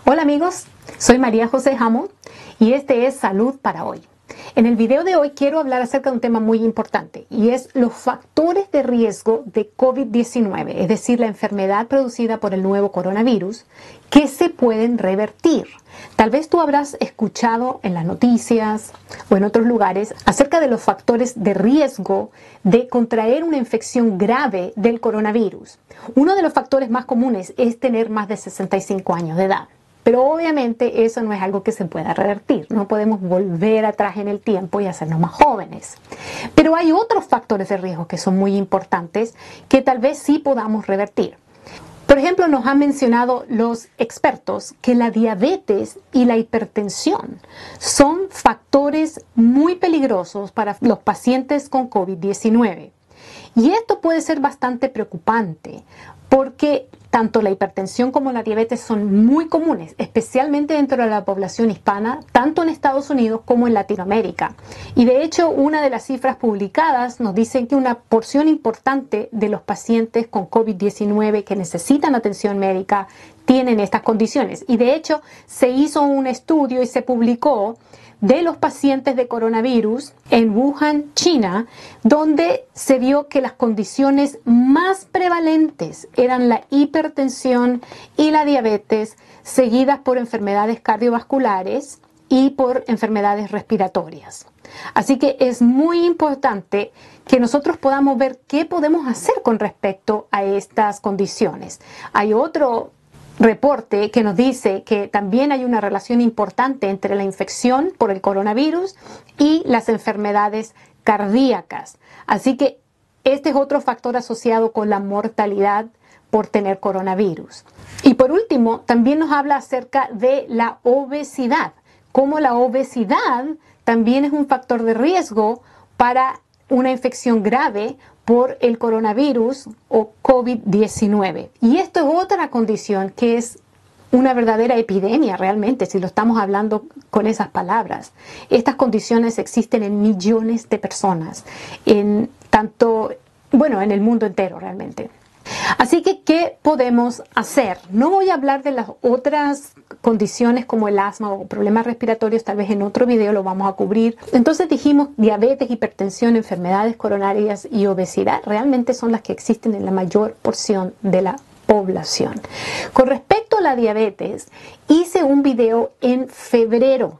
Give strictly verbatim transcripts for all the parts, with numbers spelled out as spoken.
Hola amigos, soy María José Hammond y este es Salud para Hoy. En el video de hoy quiero hablar acerca de un tema muy importante y es los factores de riesgo de COVID diecinueve, es decir, la enfermedad producida por el nuevo coronavirus, que se pueden revertir. Tal vez tú habrás escuchado en las noticias o en otros lugares acerca de los factores de riesgo de contraer una infección grave del coronavirus. Uno de los factores más comunes es tener más de sesenta y cinco años de edad. Pero obviamente eso no es algo que se pueda revertir. No podemos volver atrás en el tiempo y hacernos más jóvenes. Pero hay otros factores de riesgo que son muy importantes que tal vez sí podamos revertir. Por ejemplo, nos han mencionado los expertos que la diabetes y la hipertensión son factores muy peligrosos para los pacientes con COVID diecinueve. Y esto puede ser bastante preocupante porque tanto la hipertensión como la diabetes son muy comunes, especialmente dentro de la población hispana, tanto en Estados Unidos como en Latinoamérica. Y de hecho, una de las cifras publicadas nos dice que una porción importante de los pacientes con COVID diecinueve que necesitan atención médica tienen estas condiciones. Y de hecho, se hizo un estudio y se publicó de los pacientes de coronavirus en Wuhan, China, donde se vio que las condiciones más prevalentes eran la hipertensión y la diabetes, seguidas por enfermedades cardiovasculares y por enfermedades respiratorias. Así que es muy importante que nosotros podamos ver qué podemos hacer con respecto a estas condiciones. Hay otro reporte que nos dice que también hay una relación importante entre la infección por el coronavirus y las enfermedades cardíacas. Así que este es otro factor asociado con la mortalidad por tener coronavirus. Y por último, también nos habla acerca de la obesidad, como la obesidad también es un factor de riesgo para una infección grave por el coronavirus o COVID diecinueve. Y esto es otra condición que es una verdadera epidemia realmente, si lo estamos hablando con esas palabras. Estas condiciones existen en millones de personas, en tanto, bueno, en el mundo entero realmente. Así que, ¿qué podemos hacer? No voy a hablar de las otras condiciones como el asma o problemas respiratorios, tal vez en otro video lo vamos a cubrir. Entonces dijimos diabetes, hipertensión, enfermedades coronarias y obesidad realmente son las que existen en la mayor porción de la población. Con respecto a la diabetes, hice un video en febrero.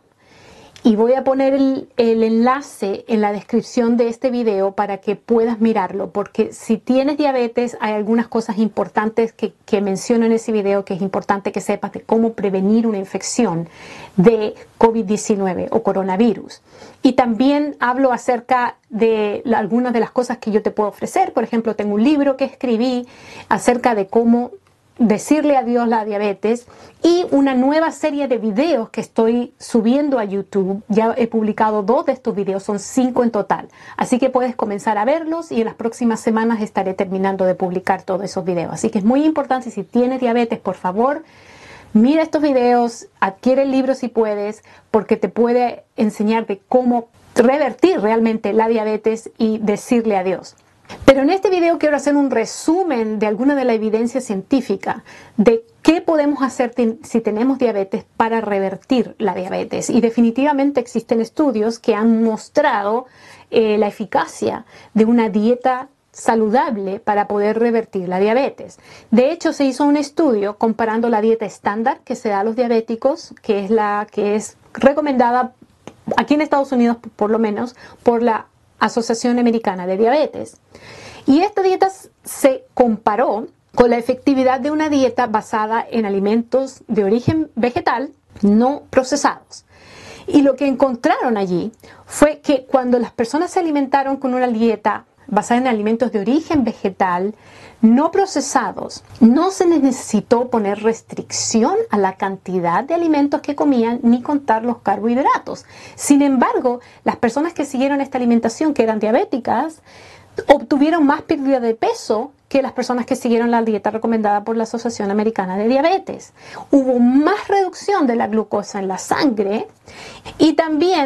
Y voy a poner el, el enlace en la descripción de este video para que puedas mirarlo, porque si tienes diabetes hay algunas cosas importantes que, que menciono en ese video que es importante que sepas de cómo prevenir una infección de COVID diecinueve o coronavirus. Y también hablo acerca de la, algunas de las cosas que yo te puedo ofrecer. Por ejemplo, tengo un libro que escribí acerca de cómo decirle adiós a la diabetes y una nueva serie de videos que estoy subiendo a YouTube. Ya he publicado dos de estos videos, son cinco en total. Así que puedes comenzar a verlos y en las próximas semanas estaré terminando de publicar todos esos videos. Así que es muy importante, si tienes diabetes, por favor, mira estos videos, adquiere el libro si puedes, porque te puede enseñar de cómo revertir realmente la diabetes y decirle adiós. Pero en este video quiero hacer un resumen de alguna de la evidencia científica de qué podemos hacer si tenemos diabetes para revertir la diabetes. Y definitivamente existen estudios que han mostrado eh, la eficacia de una dieta saludable para poder revertir la diabetes. De hecho, se hizo un estudio comparando la dieta estándar que se da a los diabéticos, que es la que es recomendada aquí en Estados Unidos, por lo menos, por la Asociación Americana de Diabetes. Y esta dieta se comparó con la efectividad de una dieta basada en alimentos de origen vegetal no procesados. Y lo que encontraron allí fue que cuando las personas se alimentaron con una dieta basada en alimentos de origen vegetal no procesados, no se les necesitó poner restricción a la cantidad de alimentos que comían ni contar los carbohidratos. Sin embargo, las personas que siguieron esta alimentación, que eran diabéticas, obtuvieron más pérdida de peso que las personas que siguieron la dieta recomendada por la Asociación Americana de Diabetes. Hubo más reducción de la glucosa en la sangre y también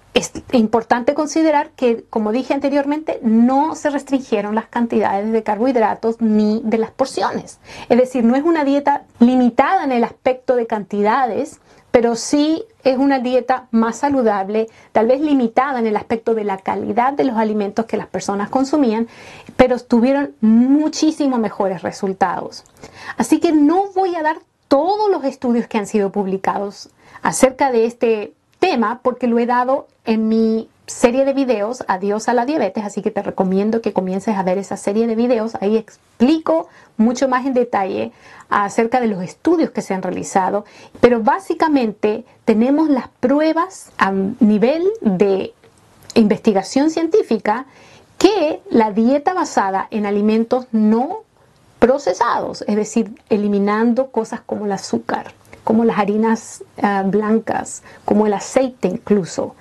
es importante considerar que, como dije anteriormente, no se restringieron las cantidades de carbohidratos ni de las porciones. Es decir, no es una dieta limitada en el aspecto de cantidades, pero sí es una dieta más saludable, tal vez limitada en el aspecto de la calidad de los alimentos que las personas consumían, pero tuvieron muchísimo mejores resultados. Así que no voy a dar todos los estudios que han sido publicados acerca de este tema porque lo he dado en mi serie de videos Adiós a la diabetes, así que te recomiendo que comiences a ver esa serie de videos. Ahí explico mucho más en detalle acerca de los estudios que se han realizado, pero básicamente tenemos las pruebas a nivel de investigación científica que la dieta basada en alimentos no procesados, es decir, eliminando cosas como el azúcar, como las harinas uh, blancas, como el aceite incluso,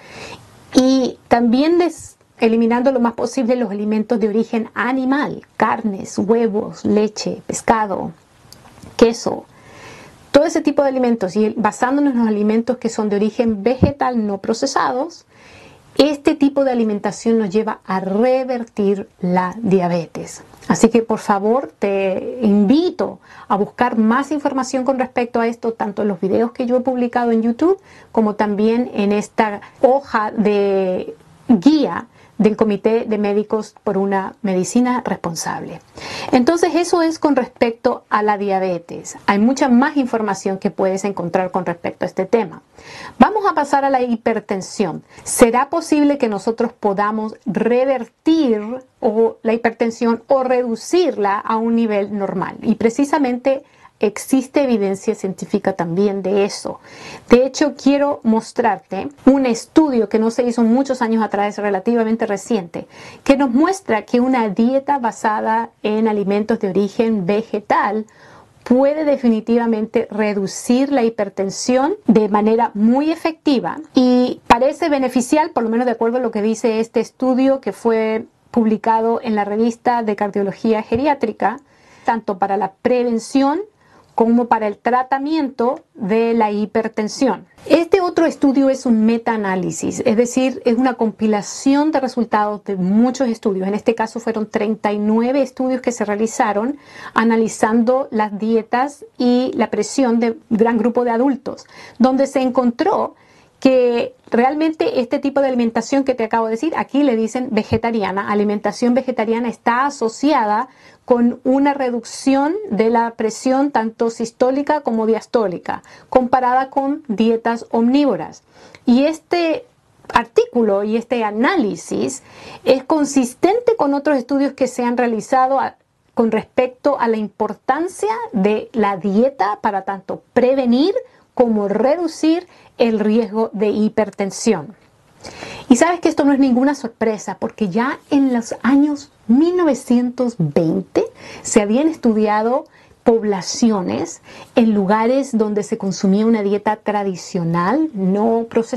y también des, eliminando lo más posible los alimentos de origen animal, carnes, huevos, leche, pescado, queso, todo ese tipo de alimentos, y basándonos en los alimentos que son de origen vegetal no procesados, este tipo de alimentación nos lleva a revertir la diabetes. Así que por favor te invito a buscar más información con respecto a esto, tanto en los videos que yo he publicado en YouTube, como también en esta hoja de guía del Comité de Médicos por una Medicina Responsable. Entonces eso es con respecto a la diabetes. Hay mucha más información que puedes encontrar con respecto a este tema. Vamos a pasar a la hipertensión. ¿Será posible que nosotros podamos revertir o la hipertensión o reducirla a un nivel normal? Y precisamente existe evidencia científica también de eso. De hecho, quiero mostrarte un estudio que no se hizo muchos años atrás, relativamente reciente, que nos muestra que una dieta basada en alimentos de origen vegetal puede definitivamente reducir la hipertensión de manera muy efectiva y parece beneficiar, por lo menos de acuerdo a lo que dice este estudio que fue publicado en la revista de Cardiología Geriátrica, tanto para la prevención como para el tratamiento de la hipertensión. Este otro estudio es un metaanálisis, es decir, es una compilación de resultados de muchos estudios. En este caso fueron treinta y nueve estudios que se realizaron analizando las dietas y la presión de un gran grupo de adultos, donde se encontró que realmente este tipo de alimentación que te acabo de decir, aquí le dicen vegetariana, alimentación vegetariana está asociada con una reducción de la presión tanto sistólica como diastólica, comparada con dietas omnívoras. Y este artículo y este análisis es consistente con otros estudios que se han realizado a, con respecto a la importancia de la dieta para tanto prevenir como reducir el riesgo de hipertensión. Y sabes que esto no es ninguna sorpresa, porque ya en los años mil novecientos veinte se habían estudiado poblaciones en lugares donde se consumía una dieta tradicional, no procesada,